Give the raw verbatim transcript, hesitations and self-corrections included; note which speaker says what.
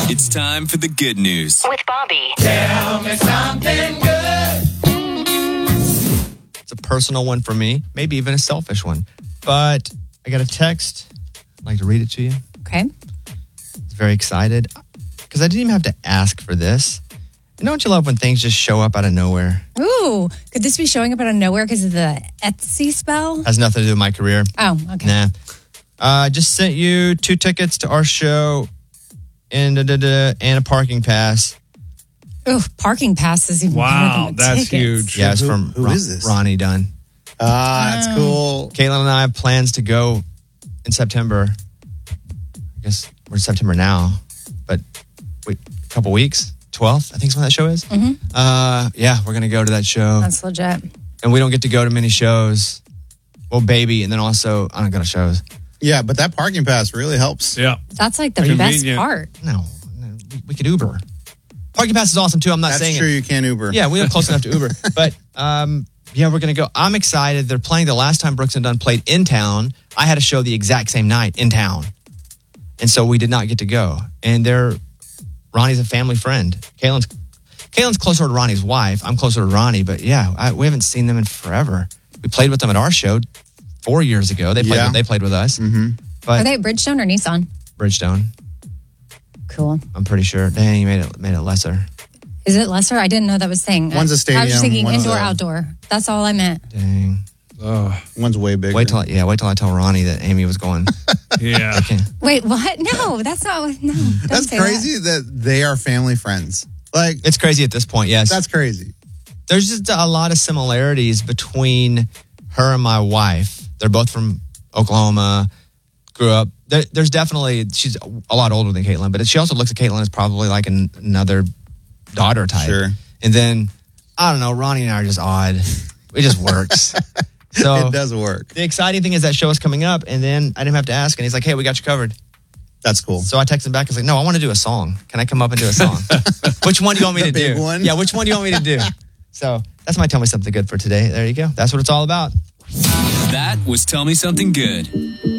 Speaker 1: It's time for the good news
Speaker 2: with Bobby.
Speaker 3: Tell me something good.
Speaker 4: It's a personal one for me, maybe even a selfish one. But I got a text. I'd like to read it to you.
Speaker 5: Okay.
Speaker 4: I was very excited because I didn't even have to ask for this. And don't you love when things just show up out of nowhere?
Speaker 5: Ooh, could this be showing up out of nowhere because of the Etsy spell?
Speaker 4: Has nothing to do with my career.
Speaker 5: Oh, okay.
Speaker 4: Nah. I uh, just sent you two tickets to our show and, da, da, da, and a parking pass.
Speaker 5: Ooh, parking pass is even
Speaker 6: Wow,
Speaker 5: better than the
Speaker 6: that's
Speaker 5: tickets.
Speaker 6: huge.
Speaker 4: Yeah, it's
Speaker 7: Who-
Speaker 4: from
Speaker 7: who
Speaker 4: Ron-
Speaker 7: is this?
Speaker 4: Ronnie Dunn.
Speaker 7: Ah, that's cool.
Speaker 4: Caitlin and I have plans to go in September. I guess we're in September now, but wait, a couple weeks. twelfth, I think is when that show is.
Speaker 5: Mm-hmm.
Speaker 4: Uh, yeah, we're going to go to that show.
Speaker 5: That's legit.
Speaker 4: And we don't get to go to many shows. Well, baby, and then also, I don't go to shows.
Speaker 7: Yeah, but that parking pass really helps.
Speaker 6: Yeah.
Speaker 5: That's like the
Speaker 6: Convenient.
Speaker 5: best part.
Speaker 4: No, no, we, we could Uber. Parking pass is awesome too. I'm not
Speaker 7: That's
Speaker 4: saying
Speaker 7: true.
Speaker 4: it.
Speaker 7: You can Uber.
Speaker 4: Yeah, we live close enough to Uber. But um, yeah, we're going to go. I'm excited. They're playing the last time Brooks and Dunn played in town. I had a show the exact same night in town. And so we did not get to go. And they're, Ronnie's a family friend. Caitlin's, Caitlin's closer to Ronnie's wife. I'm closer to Ronnie. But yeah, I, we haven't seen them in forever. We played with them at our show four years ago. They played,
Speaker 7: Yeah.
Speaker 4: with, they played with us.
Speaker 7: Mm-hmm.
Speaker 4: But
Speaker 5: Are they at Bridgestone or Nissan?
Speaker 4: Bridgestone,
Speaker 5: Cool.
Speaker 4: I'm pretty sure. Dang, you made it, made it lesser.
Speaker 5: Is it lesser? I didn't know that was saying.
Speaker 7: One's a
Speaker 5: I was just
Speaker 7: stadium,
Speaker 5: thinking
Speaker 7: one's
Speaker 5: indoor,
Speaker 7: a-
Speaker 5: outdoor. That's all I meant.
Speaker 4: Dang.
Speaker 6: Oh,
Speaker 7: One's way bigger.
Speaker 4: Wait till I, yeah, wait till I tell Ronnie that Amy was going.
Speaker 6: yeah.
Speaker 4: Okay.
Speaker 5: Wait, what? No, that's not what. No. Don't
Speaker 7: That's
Speaker 5: say
Speaker 7: crazy that. they are family friends. Like,
Speaker 4: It's crazy at this point, yes.
Speaker 7: that's crazy.
Speaker 4: There's just a lot of similarities between her and my wife. They're both from Oklahoma, grew up. There, there's definitely, she's a lot older than Caitlin, but she also looks at Caitlin as probably like an, another daughter type.
Speaker 7: Sure.
Speaker 4: And then, I don't know, Ronnie and I are just odd. It just works. So
Speaker 7: It does work.
Speaker 4: the exciting thing is that show is coming up, and then I didn't have to ask, and he's like, hey, we got you covered.
Speaker 7: That's cool.
Speaker 4: So I texted him back. I was like, no, I want to do a song. Can I come up and do a song? Which one do you want me
Speaker 7: The
Speaker 4: to
Speaker 7: big
Speaker 4: do?
Speaker 7: one?
Speaker 4: Yeah, which one do you want me to do? So that's my Tell Me Something Good for today. There you go. That's what it's all about.
Speaker 1: That was Tell Me Something Good.